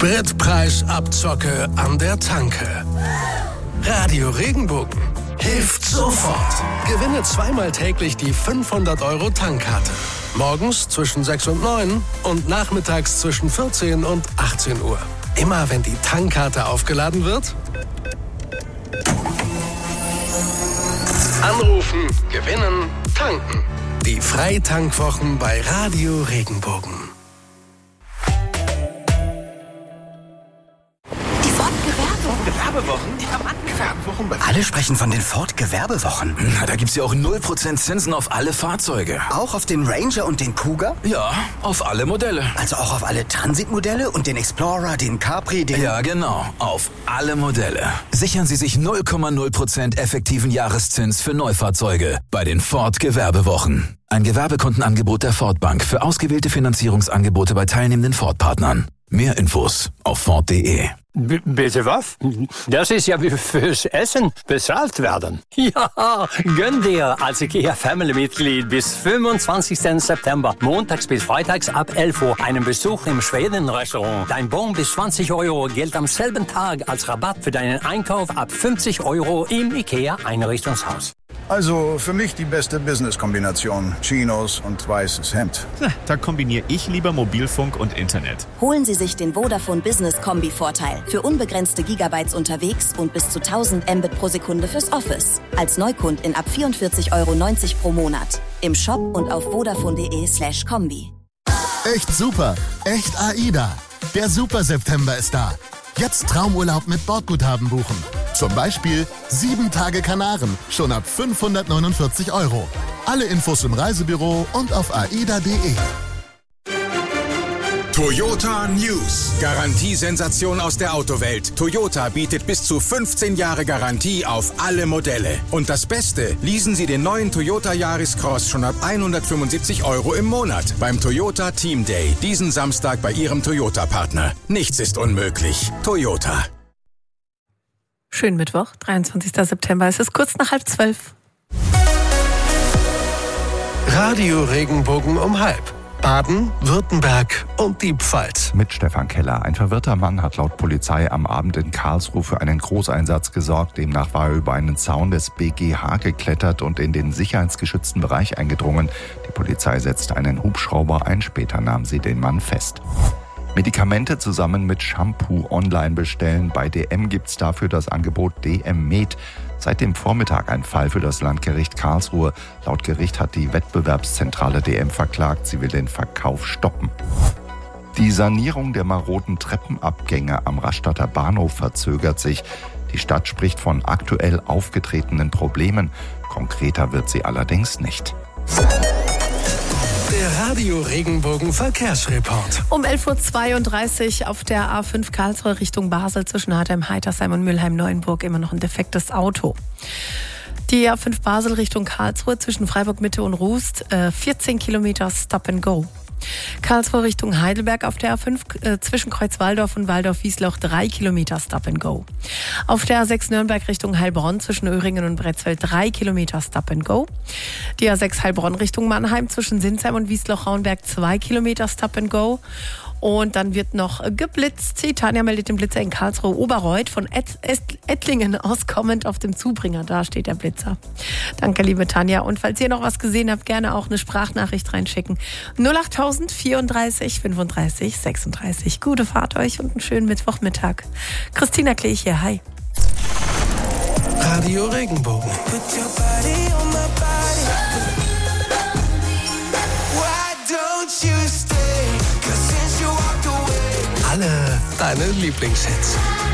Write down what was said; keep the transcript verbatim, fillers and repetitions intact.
Spritpreisabzocke an der Tanke. Radio Regenbogen hilft sofort. Gewinne zweimal täglich die fünfhundert Euro Tankkarte. Morgens zwischen sechs und neun und nachmittags zwischen vierzehn und achtzehn Uhr. Immer wenn die Tankkarte aufgeladen wird, anrufen, gewinnen, tanken. Die Freitankwwochen bei Radio Regenbogen. Gewerbewochen? Ja, Mann, Gewerbewochen. Alle sprechen von den Ford-Gewerbewochen. Na, da gibt's ja auch null Prozent Zinsen auf alle Fahrzeuge. Auch auf den Ranger und den Kuga? Ja, auf alle Modelle. Also auch auf alle Transit-Modelle und den Explorer, den Capri, den... Ja, genau. Auf alle Modelle. Sichern Sie sich null Komma null Prozent effektiven Jahreszins für Neufahrzeuge bei den Ford-Gewerbewochen. Ein Gewerbekundenangebot der Ford Bank für ausgewählte Finanzierungsangebote bei teilnehmenden Ford-Partnern. Mehr Infos auf Ford punkt de. B- bitte was? Das ist ja wie fürs Essen bezahlt werden. Ja, gönn dir als IKEA Family-Mitglied bis fünfundzwanzigsten September, montags bis freitags ab elf Uhr, einen Besuch im Schweden-Restaurant. Dein Bon bis zwanzig Euro gilt am selben Tag als Rabatt für deinen Einkauf ab fünfzig Euro im IKEA-Einrichtungshaus. Also für mich die beste Business-Kombination. Chinos und weißes Hemd. Da kombiniere ich lieber Mobilfunk und Internet. Holen Sie sich den Vodafone Business Kombi-Vorteil. Für unbegrenzte Gigabytes unterwegs und bis zu tausend Mbit pro Sekunde fürs Office. Als Neukundin ab vierundvierzig Euro neunzig pro Monat. Im Shop und auf vodafone punkt de slash Kombi. Echt super. Echt AIDA. Der Super September ist da. Jetzt Traumurlaub mit Bordguthaben buchen. Zum Beispiel sieben Tage Kanaren, schon ab fünfhundertneunundvierzig Euro. Alle Infos im Reisebüro und auf aida punkt de. Toyota News. Garantiesensation aus der Autowelt. Toyota bietet bis zu fünfzehn Jahre Garantie auf alle Modelle. Und das Beste, leasen Sie den neuen Toyota Yaris Cross schon ab hundertfünfundsiebzig Euro im Monat beim Toyota Team Day. Diesen Samstag bei Ihrem Toyota-Partner. Nichts ist unmöglich. Toyota. Schönen Mittwoch, dreiundzwanzigsten September. Es ist kurz nach halb zwölf. Radio Regenbogen um halb. Baden, Württemberg und die Pfalz. Mit Stefan Keller. Ein verwirrter Mann hat laut Polizei am Abend in Karlsruhe für einen Großeinsatz gesorgt. Demnach war er über einen Zaun des B G H geklettert und in den sicherheitsgeschützten Bereich eingedrungen. Die Polizei setzte einen Hubschrauber ein. Später nahm sie den Mann fest. Medikamente zusammen mit Shampoo online bestellen. Bei D M gibt's dafür das Angebot D M Med. Seit dem Vormittag ein Fall für das Landgericht Karlsruhe. Laut Gericht hat die Wettbewerbszentrale D M verklagt. Sie will den Verkauf stoppen. Die Sanierung der maroden Treppenabgänge am Rastatter Bahnhof verzögert sich. Die Stadt spricht von aktuell aufgetretenen Problemen. Konkreter wird sie allerdings nicht. Der Radio Regenbogen Verkehrsreport. Um elf Uhr zweiunddreißig auf der A fünf Karlsruhe Richtung Basel zwischen Hartheim, Heitersheim und Mülheim-Neuenburg immer noch ein defektes Auto. Die A fünf Basel Richtung Karlsruhe zwischen Freiburg Mitte und Rust, äh, vierzehn Kilometer Stop and Go. Karlsruhe Richtung Heidelberg auf der A fünf äh, zwischen Kreuz-Walldorf und Walldorf-Wiesloch drei Kilometer Stop and Go. Auf der A sechs Nürnberg Richtung Heilbronn zwischen Öhringen und Bretzfeld drei Kilometer Stop and Go. Die A sechs Heilbronn Richtung Mannheim zwischen Sinsheim und Wiesloch-Rauenberg zwei Kilometer Stop and Go. Und dann wird noch geblitzt. Die Tanja meldet den Blitzer in Karlsruhe Oberreuth von Et- Et- Ettlingen aus kommend auf dem Zubringer. Da steht der Blitzer. Danke, liebe Tanja. Und falls ihr noch was gesehen habt, gerne auch eine Sprachnachricht reinschicken. null achttausend vierunddreißig fünfunddreißig sechsunddreißig. Gute Fahrt euch und einen schönen Mittwochmittag. Christina Klich hier. Hi. Radio Regenbogen. Alle deine Lieblingshits.